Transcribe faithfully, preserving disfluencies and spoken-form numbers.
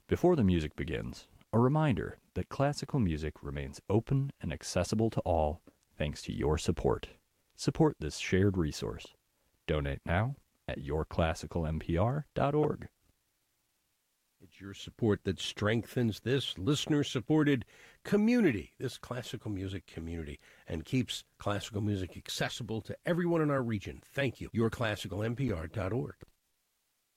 Before the music begins, a reminder that classical music remains open and accessible to all thanks to your support. Support this shared resource. Donate now at your classical m p r dot org. It's your support that strengthens this listener-supported community, this classical music community, and keeps classical music accessible to everyone in our region. Thank you. your classical m p r dot org.